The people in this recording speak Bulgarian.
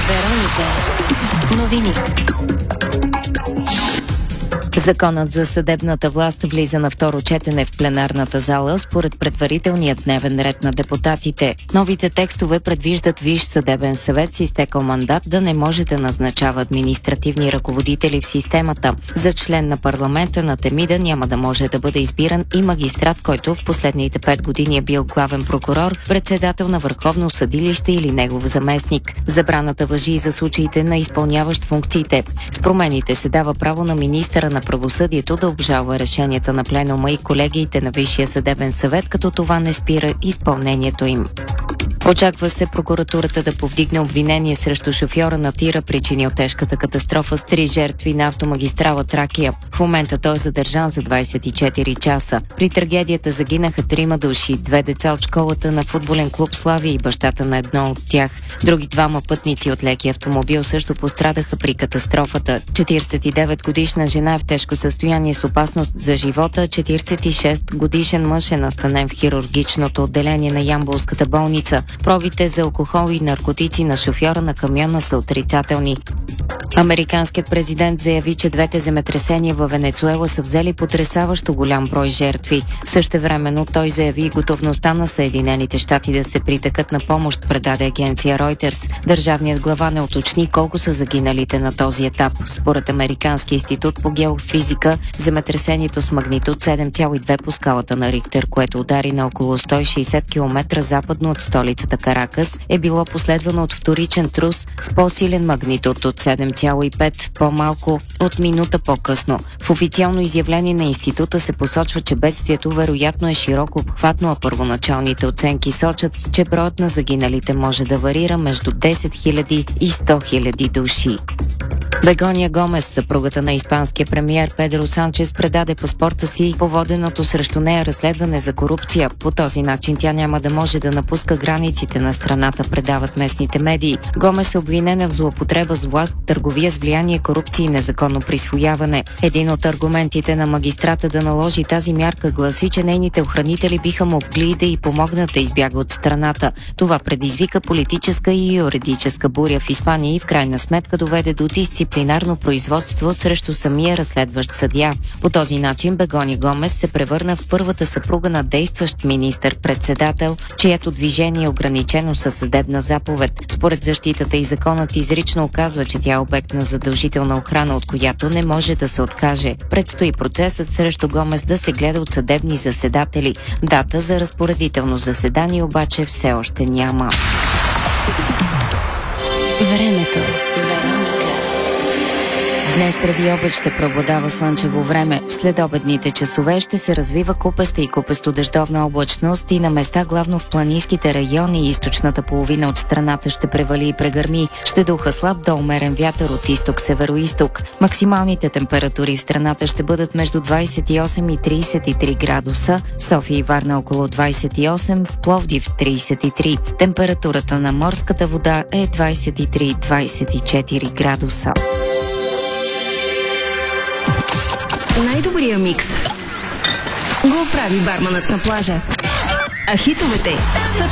Вероника. Новини. Законът за съдебната власт влиза на второ четене в пленарната зала според предварителният дневен ред на депутатите. Новите текстове предвиждат Висш съдебен съвет с изтекъл мандат да не може да назначава административни ръководители в системата. За член на парламента на Темида няма да може да бъде избиран и магистрат, който в последните 5 години е бил главен прокурор, председател на Върховно съдилище или негов заместник. Забраната важи и за случаите на изпълняващ функциите. С промените се дава право на министъра на правосъдието да обжалва решенията на пленума и колегиите на Висшия съдебен съвет, като това не спира изпълнението им. Очаква се прокуратурата да повдигне обвинение срещу шофьора на тира, причинил тежката катастрофа с 3 жертви на автомагистрала Тракия. В момента той е задържан за 24 часа. При трагедията загинаха 3 души, 2 деца от школата на футболен клуб Славия и бащата на едно от тях. Други 2 пътници от леки автомобил също пострадаха при катастрофата. 49-годишна жена е в тежко състояние с опасност за живота, 46-годишен мъж е настанен в хирургичното отделение на Ямболската болница. Пробите за алкохол и наркотици на шофьора на камиона са отрицателни. Американският президент заяви, че двете земетресения във Венецуела са взели потресаващо голям брой жертви. Същевременно той заяви готовността на Съединените щати да се притекат на помощ, предаде агенция Reuters. Държавният глава не уточни колко са загиналите на този етап. Според Американски институт по геофизика, земетресението с магнитуд 7,2 по скалата на Рихтер, което удари на около 160 км западно от столицата Каракас, е било последвано от вторичен трус с по-силен магнитуд от 7,5 по-малко от минута по-късно. В официално изявление на института се посочва, че бедствието вероятно е широко обхватно, а първоначалните оценки сочат, че броят на загиналите може да варира между 10 000 и 100 000 души. Бегония Гомес, съпругата на испанския премиер Педро Санчес, предаде паспорта си по воденото срещу нея разследване за корупция. По този начин тя няма да може да напуска границите на страната, предават местните медии. Гомес е обвинена в злоупотреба с власт, търговия с влияние, корупция и незаконно присвояване. Един от аргументите на магистрата да наложи тази мярка гласи, че нейните охранители биха могли да й помогнат да избяга от страната. Това предизвика политическа и юридическа буря в Испания и в крайна сметка доведе до дисциплинарно производство срещу самия разследващ съдия. По този начин Бегония Гомес се превърна в първата съпруга на действащ министър-председател, чието движение е ограничено със съдебна заповед. Според защитата и законът изрично указва, че тя е обект на задължителна охрана, от която не може да се откаже. Предстои процесът срещу Гомес да се гледа от съдебни заседатели. Дата за разпоредително заседание обаче все още няма. Времето. Днес преди обед ще преобладава слънчево време. В следобедните часове ще се развива купеста и купесто-дъждовна облачност и на места главно в планинските райони и източната половина от страната ще превали и прегърми. Ще духа слаб до умерен вятър от изток-североизток. Максималните температури в страната ще бъдат между 28 и 33 градуса. В София и Варна около 28, в Пловдив 33. Температурата на морската вода е 23-24 градуса. Най-добрия микс го прави барманът на плажа. А хитовете са